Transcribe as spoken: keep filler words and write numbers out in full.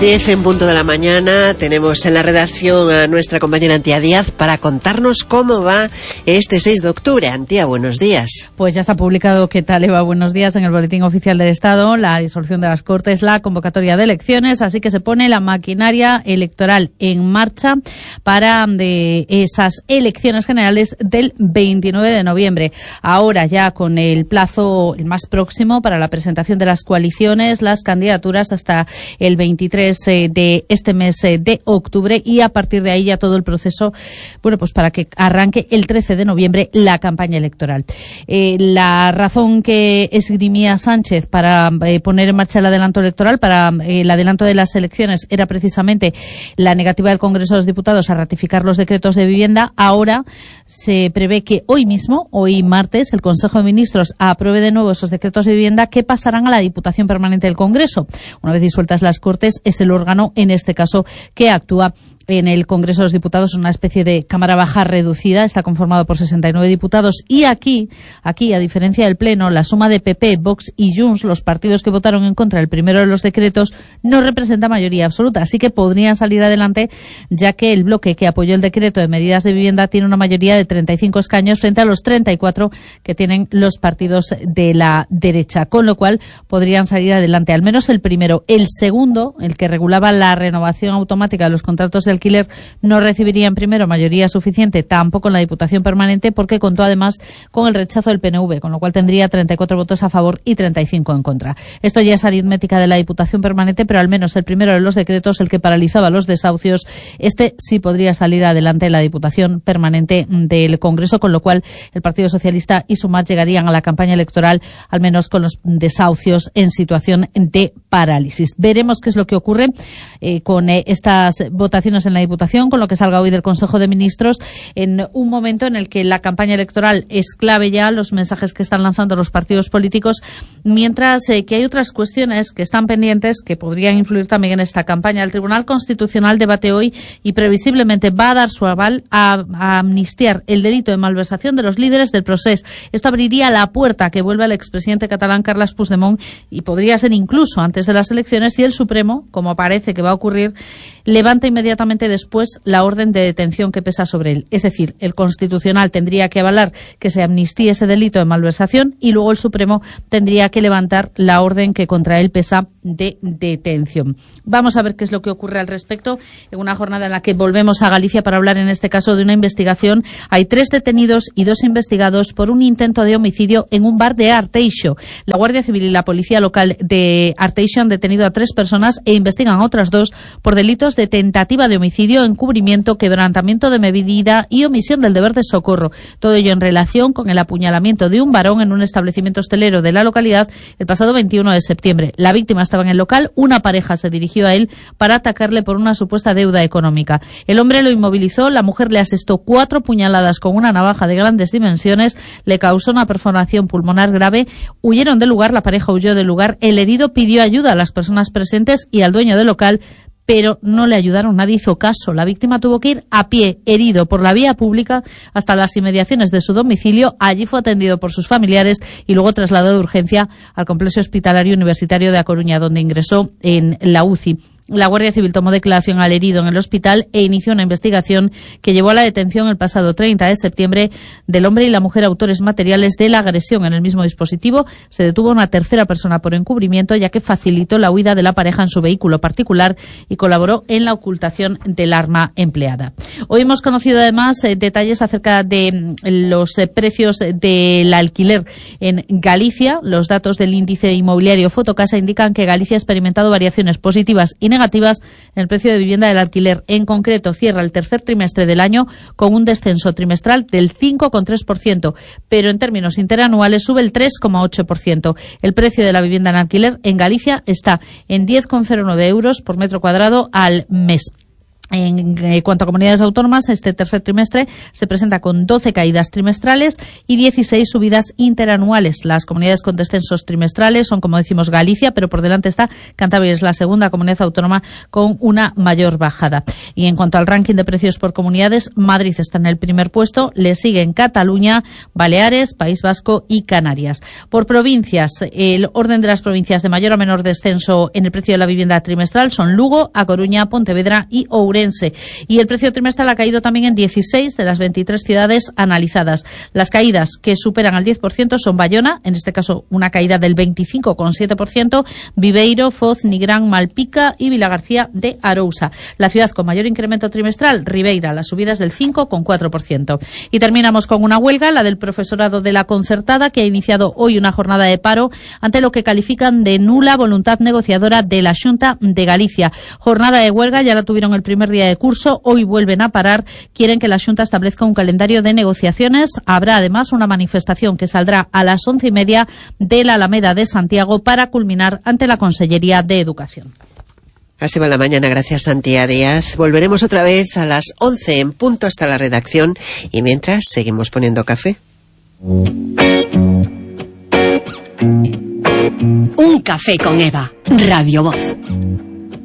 diez en punto de la mañana tenemos en la redacción a nuestra compañera Antía Díaz para contarnos cómo va este seis de octubre. Antía, buenos días. Pues ya está publicado, ¿qué tal, Eva? Buenos días, en el Boletín Oficial del Estado, la disolución de las Cortes, la convocatoria de elecciones, así que se pone la maquinaria electoral en marcha para de esas elecciones generales del veintinueve de noviembre. Ahora ya con el plazo el más próximo para la presentación de las coaliciones, las candidaturas hasta el veintitrés de este mes de octubre, y a partir de ahí ya todo el proceso, bueno, pues para que arranque el trece de noviembre la campaña electoral. Eh, la razón que esgrimía Sánchez para eh, poner en marcha el adelanto electoral, para eh, el adelanto de las elecciones, era precisamente la negativa del Congreso de los Diputados a ratificar los decretos de vivienda. Ahora se prevé que hoy mismo, hoy martes, el Consejo de Ministros apruebe de nuevo esos decretos de vivienda que pasarán a la Diputación Permanente del Congreso. Una vez disueltas las Cortes, es el órgano, en este caso, que actúa en el Congreso de los Diputados, una especie de Cámara Baja reducida. Está conformado por sesenta y nueve diputados, y aquí, aquí, a diferencia del Pleno, la suma de P P, Vox y Junts, los partidos que votaron en contra del primero de los decretos, no representa mayoría absoluta, así que podrían salir adelante, ya que el bloque que apoyó el decreto de medidas de vivienda tiene una mayoría de treinta y cinco escaños frente a los treinta y cuatro que tienen los partidos de la derecha, con lo cual podrían salir adelante, al menos el primero. El segundo, el que regulaba la renovación automática de los contratos de alquiler, no recibiría en primero mayoría suficiente, tampoco en la Diputación Permanente, porque contó además con el rechazo del P N V, con lo cual tendría treinta y cuatro votos a favor y treinta y cinco en contra. Esto ya es aritmética de la Diputación Permanente, pero al menos el primero de los decretos, el que paralizaba los desahucios, este sí podría salir adelante en la Diputación Permanente del Congreso, con lo cual el Partido Socialista y Sumar llegarían a la campaña electoral al menos con los desahucios en situación de parálisis. Veremos qué es lo que ocurre eh, con eh, estas votaciones en la Diputación, con lo que salga hoy del Consejo de Ministros, en un momento en el que la campaña electoral es clave ya, los mensajes que están lanzando los partidos políticos, mientras eh, que hay otras cuestiones que están pendientes que podrían influir también en esta campaña. El Tribunal Constitucional debate hoy y previsiblemente va a dar su aval a, a amnistiar el delito de malversación de los líderes del Procés. Esto abriría la puerta a que vuelva el expresidente catalán Carles Puigdemont, y podría ser incluso antes de las elecciones, si el Supremo, como parece que va a ocurrir, levanta inmediatamente después la orden de detención que pesa sobre él. Es decir, el Constitucional tendría que avalar que se amnistíe ese delito de malversación, y luego el Supremo tendría que levantar la orden que contra él pesa de detención. Vamos a ver qué es lo que ocurre al respecto en una jornada en la que volvemos a Galicia para hablar en este caso de una investigación. Hay tres detenidos y dos investigados por un intento de homicidio en un bar de Arteixo. La Guardia Civil y la Policía Local de Arteixo han detenido a tres personas e investigan a otras dos por delitos de tentativa de homicidio, encubrimiento, quebrantamiento de medida y omisión del deber de socorro. Todo ello en relación con el apuñalamiento de un varón en un establecimiento hostelero de la localidad el pasado veintiuno de septiembre. La víctima estaba en el local, una pareja se dirigió a él para atacarle por una supuesta deuda económica. El hombre lo inmovilizó, la mujer le asestó cuatro puñaladas con una navaja de grandes dimensiones, le causó una perforación pulmonar grave, huyeron del lugar, la pareja huyó del lugar, el herido pidió ayuda a las personas presentes y al dueño del local, pero no le ayudaron, nadie hizo caso. La víctima tuvo que ir a pie, herido, por la vía pública hasta las inmediaciones de su domicilio. Allí fue atendido por sus familiares y luego trasladado de urgencia al Complejo Hospitalario Universitario de A Coruña, donde ingresó en la U C I. La Guardia Civil tomó declaración al herido en el hospital e inició una investigación que llevó a la detención el pasado treinta de septiembre del hombre y la mujer autores materiales de la agresión. En el mismo dispositivo se detuvo a una tercera persona por encubrimiento, ya que facilitó la huida de la pareja en su vehículo particular y colaboró en la ocultación del arma empleada. Hoy hemos conocido además eh, detalles acerca de los eh, precios del alquiler en Galicia. Los datos del índice inmobiliario Fotocasa indican que Galicia ha experimentado variaciones positivas y negativas en el precio de vivienda del alquiler. En concreto, cierra el tercer trimestre del año con un descenso trimestral del cinco coma tres por ciento, pero en términos interanuales sube el tres coma ocho por ciento. El precio de la vivienda en alquiler en Galicia está en diez coma cero nueve euros por metro cuadrado al mes. En cuanto a comunidades autónomas, este tercer trimestre se presenta con doce caídas trimestrales y dieciséis subidas interanuales. Las comunidades con descensos trimestrales son, como decimos, Galicia, pero por delante está Cantabria, es la segunda comunidad autónoma con una mayor bajada. Y en cuanto al ranking de precios por comunidades, Madrid está en el primer puesto, le siguen Cataluña, Baleares, País Vasco y Canarias. Por provincias, el orden de las provincias de mayor a menor descenso en el precio de la vivienda trimestral son Lugo, A Coruña, Pontevedra y Ourense. Y el precio trimestral ha caído también en dieciséis de las veintitrés ciudades analizadas. Las caídas que superan al diez por ciento son Bayona, en este caso una caída del veinticinco coma siete por ciento, Viveiro, Foz, Nigrán, Malpica y Vilagarcía de Arousa. La ciudad con mayor incremento trimestral, Ribeira, las subidas del cinco coma cuatro por ciento. Y terminamos con una huelga, la del profesorado de la Concertada, que ha iniciado hoy una jornada de paro ante lo que califican de nula voluntad negociadora de la Xunta de Galicia. Jornada de huelga, ya la tuvieron el primer día de curso, hoy vuelven a parar, quieren que la Xunta establezca un calendario de negociaciones. Habrá además una manifestación que saldrá a las once y media de la Alameda de Santiago para culminar ante la Consellería de Educación. Así va la mañana, gracias Santiago Díaz. Volveremos otra vez a las once en punto hasta la redacción y mientras seguimos poniendo café. Un café con Eva, Radio Voz.